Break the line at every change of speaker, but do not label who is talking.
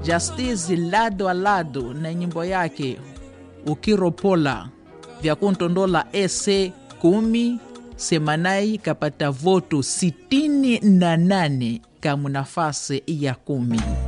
Justice lado a lado na nyimbo yake Ukiropola vya kuntondola ese 10 Semanai kapata voto 68 kama nafasi ya 10.